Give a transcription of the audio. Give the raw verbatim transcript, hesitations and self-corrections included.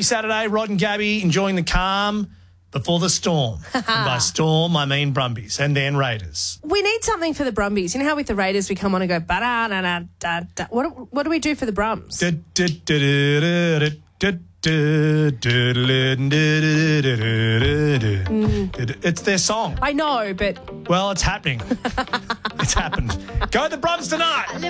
Happy Saturday, Rod and Gabby, enjoying the calm before the storm. And by storm, I mean Brumbies and then Raiders. We need something for the Brumbies. You know how with the Raiders we come on and go, ba-da-da-da-da-da. What, do- what do we do for the Brums? It's their song. I know, but Well, it's happening. It's happened. Go the Brums tonight.